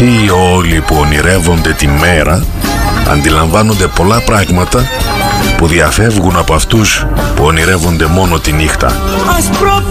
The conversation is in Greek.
Αυτοί όλοι που ονειρεύονται τη μέρα αντιλαμβάνονται πολλά πράγματα που διαφεύγουν από αυτούς που ονειρεύονται μόνο τη νύχτα.